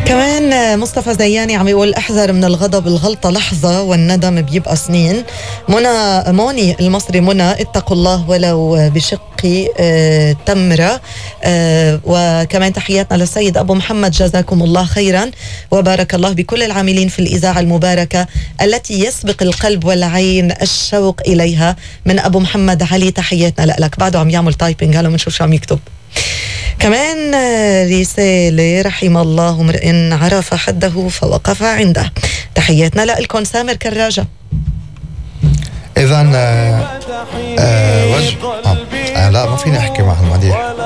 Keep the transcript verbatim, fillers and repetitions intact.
كمان مصطفى زياني عم يقول احذر من الغضب، الغلطة لحظة والندم بيبقى سنين. منى موني المصري منى اتقوا الله ولو بشق آه تمرة. آه وكمان تحياتنا للسيد أبو محمد جزاكم الله خيرا وبارك الله بكل العاملين في الإذاعة المباركة التي يسبق القلب والعين الشوق إليها. من أبو محمد علي تحياتنا لك. بعده عم يعمل تايبنج، هلا بنشوف شو عم يكتب. كمان رسالة رحم الله امرئ عرف حده فوقف عنده. تحياتنا لكم. سامر كراجة. إذن آه آه وجه آه. آه لا ما فيني أحكي مع المديح.